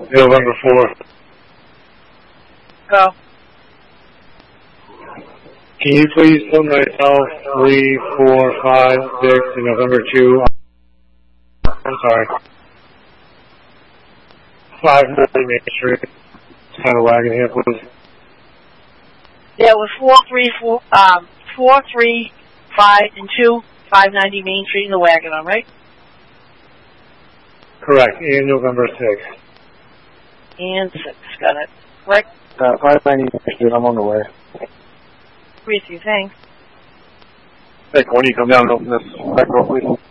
November 4th. Go. Can you please put myself 3, 4, 5, 6, and November 2? I'm sorry. 590 Main Street. It's kind of lagging here, please. Yeah, it was 4, 3, 5, and 2, 590 Main Street in the Wagoner, right? Correct. And November 6th. And 6, got it. Rick? 590 Main Street, I'm on the way. 3, thanks. Hey, when you come down and open this back door, please.